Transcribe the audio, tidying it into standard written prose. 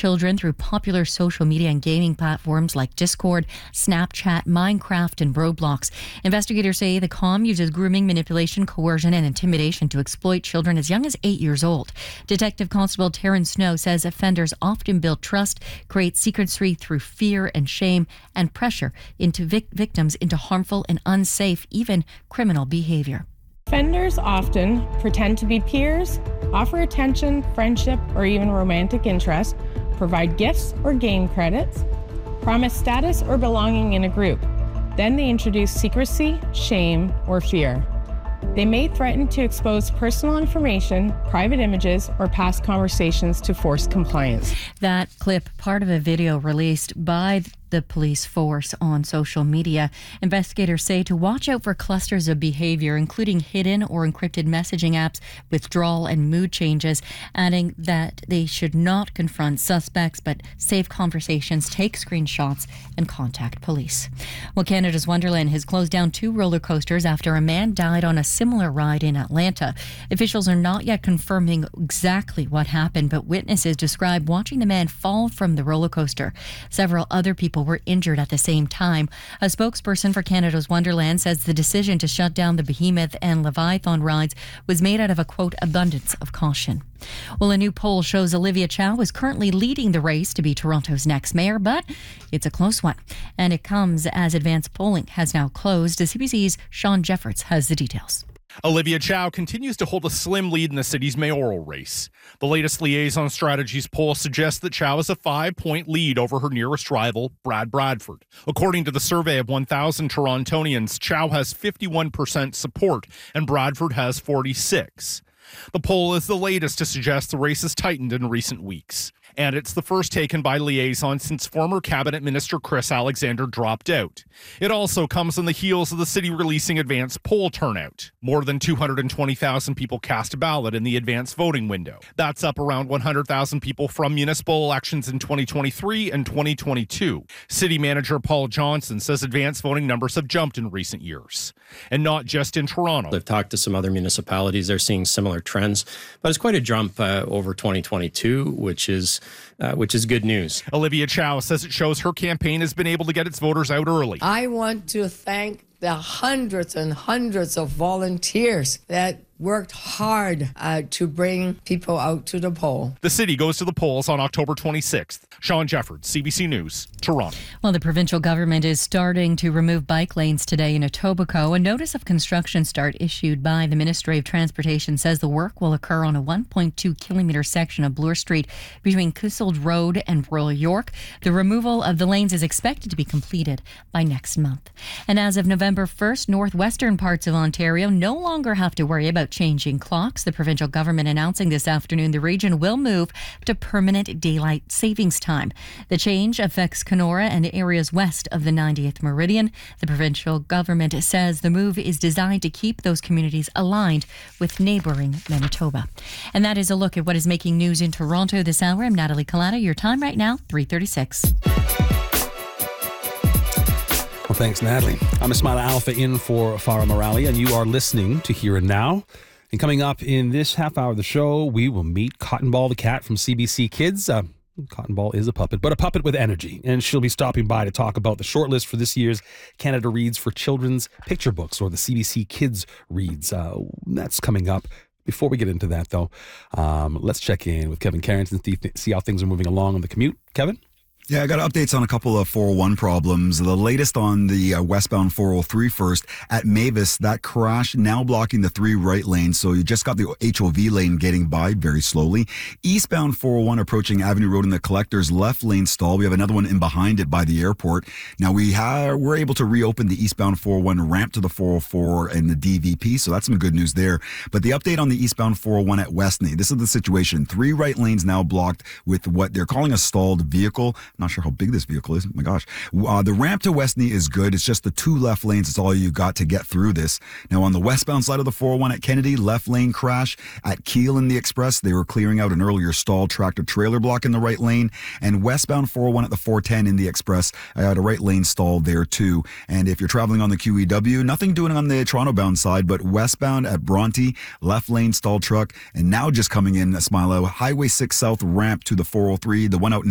children through popular social media and gaming platforms like Discord, Snapchat, Minecraft, and Roblox. Investigators say the COM uses grooming, manipulation, coercion, and intimidation to exploit children as young as 8 years old. Detective Constable Taryn Snow says offenders often build trust, create secrecy through fear and shame, and pressure into victims into harmful and unsafe, even criminal behavior. Offenders often pretend to be peers, offer attention, friendship, or even romantic interest, provide gifts or game credits, promise status or belonging in a group. Then they introduce secrecy, shame, or fear. They may threaten to expose personal information, private images, or past conversations to force compliance. That clip, part of a video released by the police force on social media. Investigators say to watch out for clusters of behavior, including hidden or encrypted messaging apps, withdrawal, and mood changes, adding that they should not confront suspects but save conversations, take screenshots, and contact police. Well, Canada's Wonderland has closed down 2 roller coasters after a man died on a similar ride in Atlanta. Officials are not yet confirming exactly what happened, but witnesses describe watching the man fall from the roller coaster. Several other people were injured at the same time. A spokesperson for Canada's Wonderland says the decision to shut down the Behemoth and Leviathan rides was made out of a, quote, abundance of caution. Well, a new poll shows Olivia Chow is currently leading the race to be Toronto's next mayor, but it's a close one. And it comes as advanced polling has now closed. CBC's Sean Jeffords has the details. Olivia Chow continues to hold a slim lead in the city's mayoral race. The latest Liaison Strategies poll suggests that Chow has a 5-point lead over her nearest rival, Brad Bradford. According to the survey of 1,000 Torontonians, Chow has 51% support and Bradford has 46%. The poll is the latest to suggest the race has tightened in recent weeks. And it's the first taken by Liaison since former Cabinet Minister Chris Alexander dropped out. It also comes on the heels of the city releasing advanced poll turnout. More than 220,000 people cast a ballot in the advanced voting window. That's up around 100,000 people from municipal elections in 2023 and 2022. City Manager Paul Johnson says advanced voting numbers have jumped in recent years. And not just in Toronto. I've talked to some other municipalities. They're seeing similar trends, but it's quite a jump over 2022, which is good news. Olivia Chow says it shows her campaign has been able to get its voters out early. I want to thank the hundreds and hundreds of volunteers that worked hard to bring people out to the poll. The city goes to the polls on October 26th. Sean Jeffords, CBC News, Toronto. Well, the provincial government is starting to remove bike lanes today in Etobicoke. A notice of construction start issued by the Ministry of Transportation says the work will occur on a 1.2-kilometre section of Bloor Street between Clissold Road and Royal York. The removal of the lanes is expected to be completed by next month. And as of November 1st, northwestern parts of Ontario no longer have to worry about changing clocks. The provincial government announcing this afternoon the region will move to permanent daylight savings time. The change affects Kenora and areas west of the 90th meridian. The provincial government says the move is designed to keep those communities aligned with neighbouring Manitoba. And that is a look at what is making news in Toronto this hour. I'm Natalie Collada. Your time right now, 3:36. Well, thanks, Natalie. I'm Ismaila Alfa in for Farah Morali, and you are listening to Here and Now. And coming up in this half hour of the show, we will meet Cotton Ball the cat from CBC Kids. Cotton Ball is a puppet, but a puppet with energy. And she'll be stopping by to talk about the shortlist for this year's Canada Reads for Children's Picture Books, or the CBC Kids Reads. That's coming up. Before we get into that, though, let's check in with Kevin Carrington, see how things are moving along on the commute. Kevin? Yeah, I got updates on a couple of 401 problems. The latest on the westbound 403 first at Mavis, that crash now blocking the 3 right lanes. So you just got the HOV lane getting by very slowly. Eastbound 401 approaching Avenue Road in the Collector's left lane stall. We have another one in behind it by the airport. Now we're able to reopen the eastbound 401 ramp to the 404 and the DVP. So that's some good news there. But the update on the eastbound 401 at Westney, this is the situation. 3 right lanes now blocked with what they're calling a stalled vehicle. Not sure how big this vehicle is. Oh my gosh. The ramp to Westney is good. It's just the 2 left lanes. It's all you got to get through this. Now on the westbound side of the 401 at Kennedy, left lane crash at Keele in the Express. They were clearing out an earlier stalled tractor trailer block in the right lane. And westbound 401 at the 410 in the Express, I had a right lane stalled there too. And if you're traveling on the QEW, nothing doing on the Toronto bound side, but westbound at Bronte, left lane stalled truck. And now just coming in, Smilo, Highway 6 South ramp to the 403, the one out